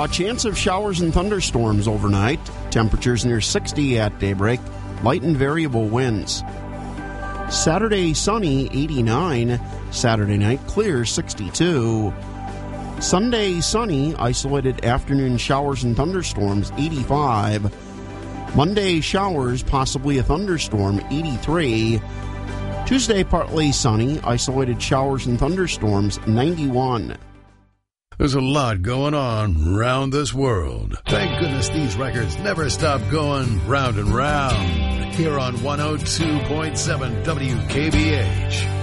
chance of showers and thunderstorms overnight. Temperatures near 60 at daybreak. Light and variable winds. Saturday, sunny, 89. Saturday night, clear, 62. Sunday, sunny, isolated afternoon showers and thunderstorms, 85. Monday, showers, possibly a thunderstorm, 83. Tuesday, partly sunny, isolated showers and thunderstorms, 91. There's a lot going on around this world. Thank goodness these records never stop going round and round. Here on 102.7 WKBH.